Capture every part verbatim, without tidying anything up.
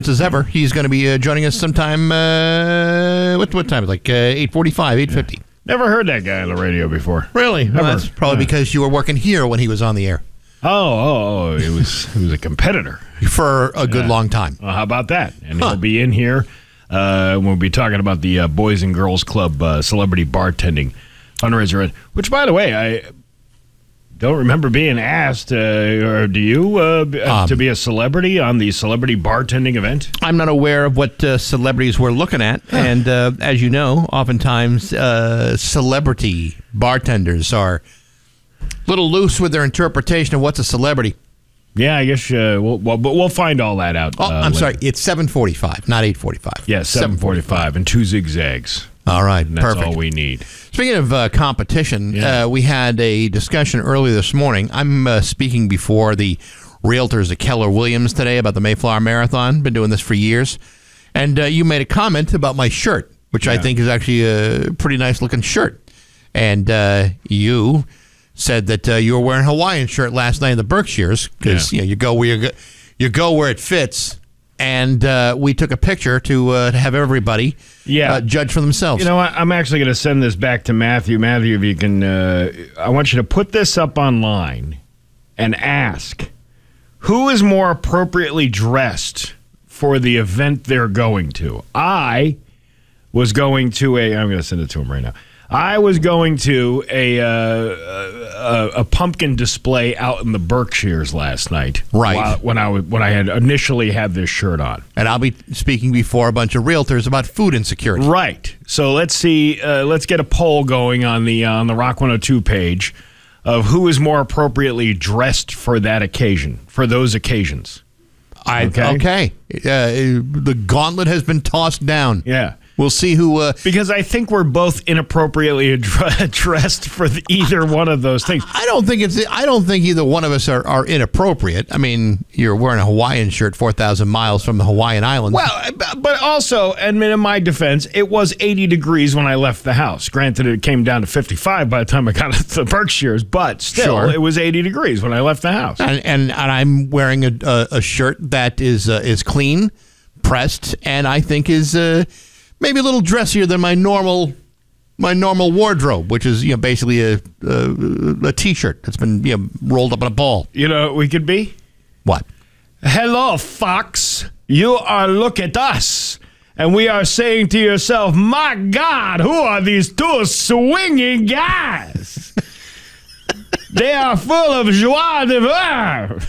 As ever, he's going to be uh, joining us sometime. Uh, what what time? Like uh, eight forty-five, eight fifty. Yeah. Never heard that guy on the radio before. Really? Never. Well, that's probably yeah. because you were working here when he was on the air. Oh, oh, oh! It was it was a competitor for a good yeah. long time. Well, how about that? And huh. he'll be in here. Uh, we'll be talking about the uh, Boys and Girls Club uh, celebrity bartending fundraiser. Which, by the way, I don't remember being asked, uh, or do you, uh, um, to be a celebrity on the celebrity bartending event? I'm not aware of what uh, celebrities we're looking at. Huh. And uh, as you know, oftentimes uh, celebrity bartenders are a little loose with their interpretation of what's a celebrity. Yeah, I guess uh, we'll, well, but we'll find all that out. Oh, uh, I'm later. sorry. It's seven forty-five, not eight forty-five. Yeah, seven forty-five and two zigzags. All right, and that's perfect. all we need. Speaking of uh, competition, yeah. uh, we had a discussion earlier this morning. I'm uh, speaking before the realtors at Keller Williams today about the Mayflower Marathon. Been doing this for years. And uh, you made a comment about my shirt, which yeah. I think is actually a pretty nice-looking shirt. And uh, you said that uh, you were wearing a Hawaiian shirt last night in the Berkshires because yeah. you know, you go where you go, you go where it fits. And uh, we took a picture to, uh, to have everybody yeah. uh, judge for themselves. You know what? I'm actually going to send this back to Matthew. Matthew, if you can, uh, I want you to put this up online and ask, who is more appropriately dressed for the event they're going to? I was going to a, I'm going to send it to him right now. I was going to a, uh, a a pumpkin display out in the Berkshires last night. Right. While, when I was, when I had initially had this shirt on. And I'll be speaking before a bunch of realtors about food insecurity. Right. So let's see. Uh, let's get a poll going on the uh, on the Rock one oh two page of who is more appropriately dressed for that occasion, for those occasions. I, okay. Okay. Uh, the gauntlet has been tossed down. Yeah. We'll see who... Uh, because I think we're both inappropriately addressed for the, either one of those things. I don't think it's. I don't think either one of us are, are inappropriate. I mean, you're wearing a Hawaiian shirt four thousand miles from the Hawaiian Islands. Well, but also, and in my defense, it was eighty degrees when I left the house. Granted, it came down to fifty-five by the time I got to the Berkshires, but still, sure. It was eighty degrees when I left the house. And and, and I'm wearing a, a, a shirt that is uh, is clean, pressed, and I think is... Uh, Maybe a little dressier than my normal, my normal wardrobe, which is you know basically a a, a t-shirt that's been you know rolled up in a ball. You know what we could be? What? Hello, Fox. You are look at us, and we are saying to yourself, "My God, who are these two swinging guys? They are full of joie de vivre.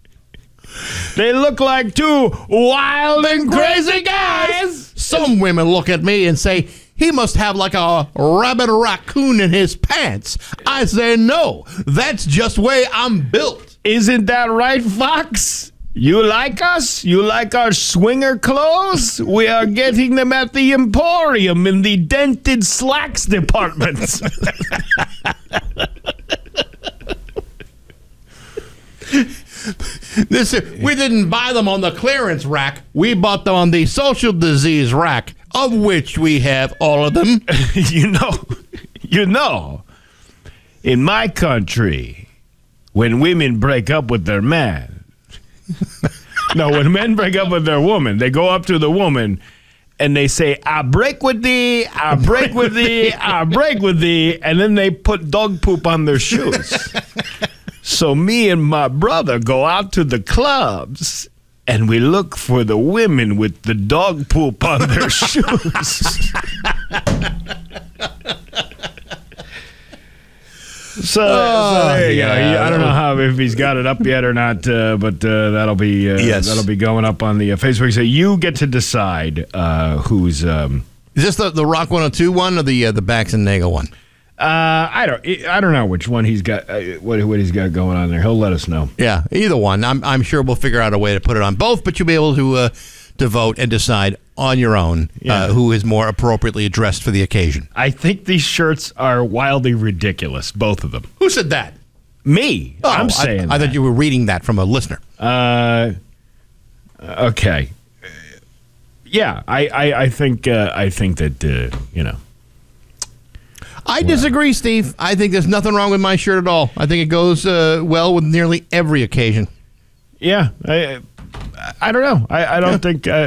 They look like two wild and crazy guys." Some women look at me and say, he must have like a rabbit raccoon in his pants. I say, no, that's just the way I'm built. Isn't that right, Fox? You like us? You like our swinger clothes? We are getting them at the Emporium in the dented slacks department. This we didn't buy them on the clearance rack. We bought them on the social disease rack, of which we have all of them. you know, you know, in my country, when women break up with their man, no, when men break up with their woman, they go up to the woman and they say, I break with thee, I break with thee, I break with thee, and then they put dog poop on their shoes. So me and my brother go out to the clubs and we look for the women with the dog poop on their shoes. So, oh, so there you yeah. go. I don't know how if he's got it up yet or not, uh, but uh, that'll be uh, yes. that'll be going up on the uh, Facebook. So you get to decide uh, who's. Um, Is this the, the Rock one oh two one or the uh, the Bax and Nagel one? Uh, I don't. I don't know which one he's got. Uh, what what he's got going on there. He'll let us know. Yeah, either one. I'm I'm sure we'll figure out a way to put it on both, but you'll be able to uh, to vote and decide on your own yeah. uh, who is more appropriately dressed for the occasion. I think these shirts are wildly ridiculous, both of them. Who said that? Me. Oh, I'm saying. I, I that. thought you were reading that from a listener. Uh, okay. Yeah, I I, I think uh, I think that uh, you know. I disagree, Steve. I think there's nothing wrong with my shirt at all. I think it goes uh, well with nearly every occasion. Yeah, I I don't know. I, I don't think uh,